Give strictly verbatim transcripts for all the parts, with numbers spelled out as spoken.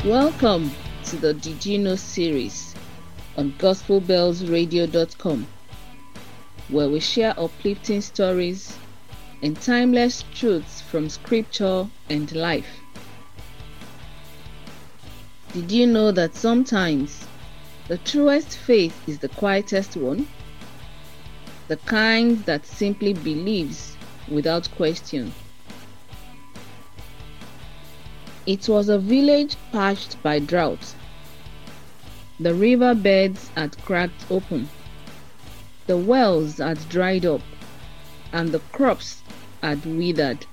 Welcome to the Did You Know series on gospel bells radio dot com, where we share uplifting stories and timeless truths from scripture and life. Did you know that sometimes the truest faith is the quietest one? The kind that simply believes without question. It was a village parched by drought. The river beds had cracked open, the wells had dried up, and the crops had withered.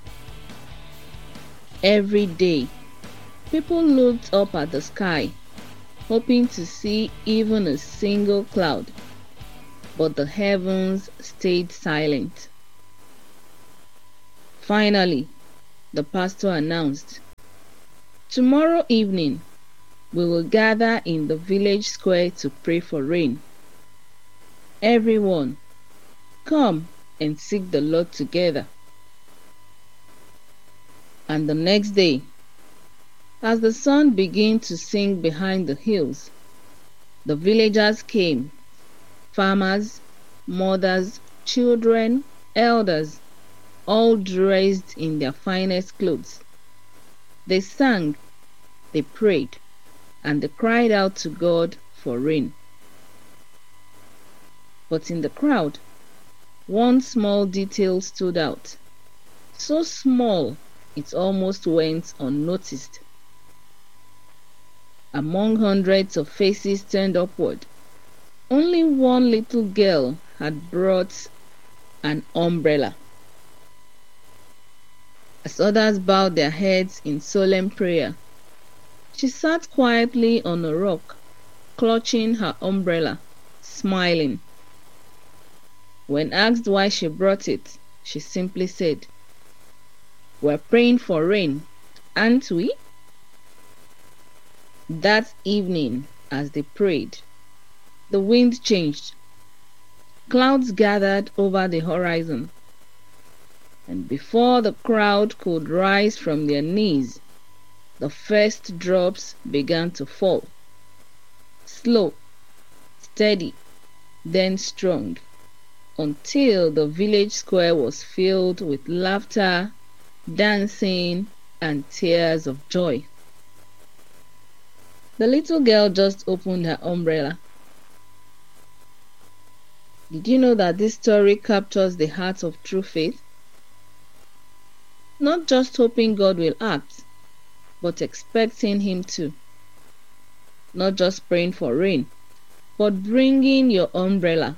Every day, people looked up at the sky, hoping to see even a single cloud, but the heavens stayed silent. Finally, the pastor announced, "Tomorrow evening, we will gather in the village square to pray for rain. Everyone, come and seek the Lord together." And the next day, as the sun began to sink behind the hills, the villagers came, farmers, mothers, children, elders, all dressed in their finest clothes. They sang, they prayed, and they cried out to God for rain. But in the crowd, one small detail stood out, so small it almost went unnoticed. Among hundreds of faces turned upward, only one little girl had brought an umbrella. As others bowed their heads in solemn prayer, she sat quietly on a rock, clutching her umbrella, smiling. When asked why she brought it, she simply said, "We're praying for rain, aren't we?" That evening, as they prayed, the wind changed. Clouds gathered over the horizon, and before the crowd could rise from their knees, the first drops began to fall. Slow, steady, then strong, until the village square was filled with laughter, dancing, and tears of joy. The little girl just opened her umbrella. Did you know that this story captures the heart of true faith? Not just hoping God will act, but expecting Him to. Not just praying for rain, but bringing your umbrella.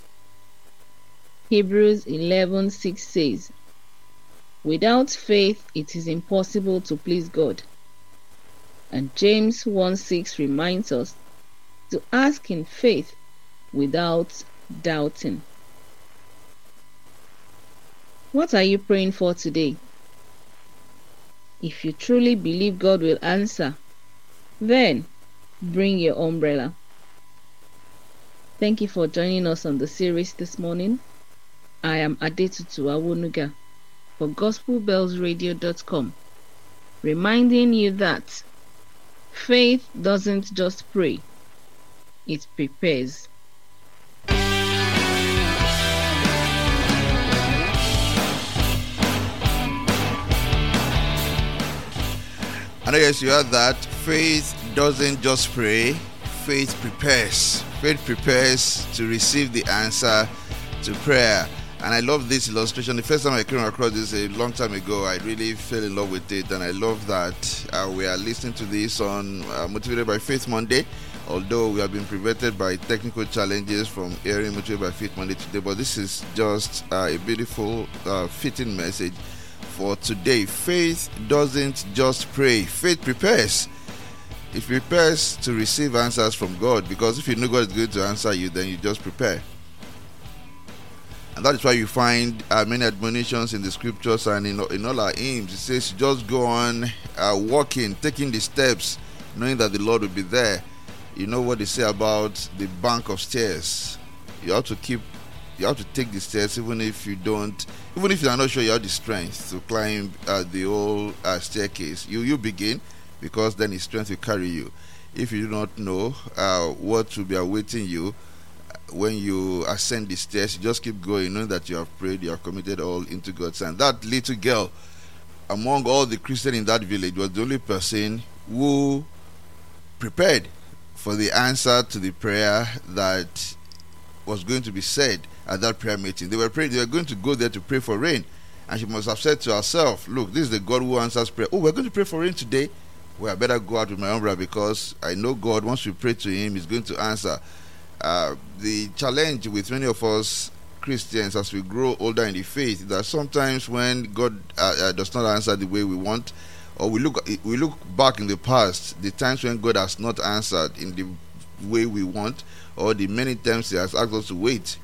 Hebrews eleven six says, "Without faith it is impossible to please God." And James one six reminds us to ask in faith without doubting. What are you praying for today? If you truly believe God will answer, then bring your umbrella. Thank you for joining us on the series this morning. I am Adetutu Awonuga for gospel bells radio dot com, reminding you that faith doesn't just pray, it prepares. And yes, you heard that. Faith doesn't just pray, faith prepares. Faith prepares to receive the answer to prayer. And I love this illustration. The first time I came across this a long time ago, I really fell in love with it. And I love that uh, we are listening to this on uh, Motivated by Faith Monday. Although we have been prevented by technical challenges from airing Motivated by Faith Monday today. But this is just uh, a beautiful, uh, fitting message for today. Faith doesn't just pray, faith prepares. It prepares to receive answers from God, because if you know God is going to answer you, then you just prepare. And that is why you find uh, many admonitions in the scriptures and in, in all our hymns. It says, just go on uh, walking, taking the steps, knowing that the Lord will be there. You know what they say about the bank of stairs. You have to keep you have to take the stairs even if you don't, even if you are not sure you have the strength to climb uh, the whole uh, staircase. You you begin, because then His strength will carry you. If you do not know uh, what will be awaiting you when you ascend the stairs, you just keep going, knowing that you have prayed, you have committed all into God's hand. That little girl, among all the Christians in that village, was the only person who prepared for the answer to the prayer that was going to be said at that prayer meeting. They were praying, they were going to go there to pray for rain, and she must have said to herself, look, this is the God who answers prayer. Oh, we're going to pray for rain today? Well, I better go out with my umbrella, because I know God, once we pray to Him, He's going to answer. Uh, the challenge with many of us Christians as we grow older in the faith is that sometimes when God uh, uh, does not answer the way we want, or we look we look back in the past, the times when God has not answered in the way we want, or the many times He has asked us to wait,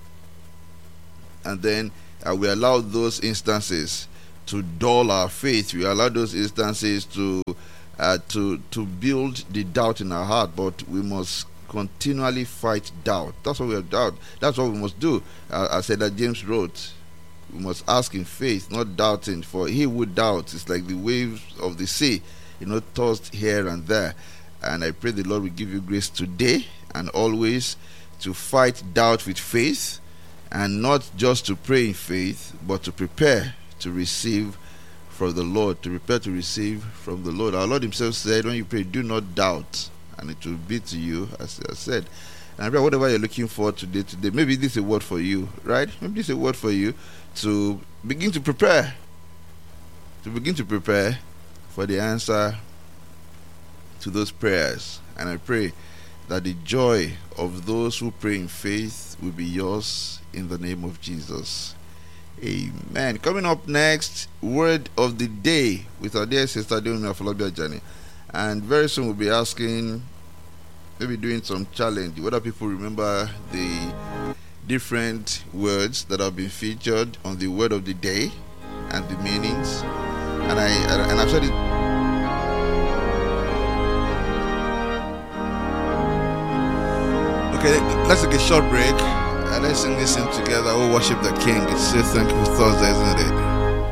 and then uh, we allow those instances to dull our faith. We allow those instances to uh, to to build the doubt in our heart. But we must continually fight doubt. That's what we have doubt. That's what we must do. Uh, I said that James wrote, we must ask in faith, not doubting. For he who doubts is like the waves of the sea, you know, tossed here and there. And I pray the Lord will give you grace today and always to fight doubt with faith, and not just to pray in faith, but to prepare to receive from the Lord, to prepare to receive from the Lord. Our Lord Himself said, when you pray, do not doubt, and it will be to you as I said. And I pray whatever you're looking for today, today, maybe this is a word for you, right? Maybe this is a word for you to begin to prepare, to begin to prepare for the answer to those prayers. And I pray that the joy of those who pray in faith will be yours in the name of Jesus. Amen. Coming up next, word of the day with our dear sister Deomi Afolabi Ajani. And very soon we'll be asking, maybe doing some challenge, whether people remember the different words that have been featured on the word of the day and the meanings. And I and I've said it. Okay, let's take a short break and let's sing this hymn together. We'll worship the King. It's still Thankful Thursday, isn't it?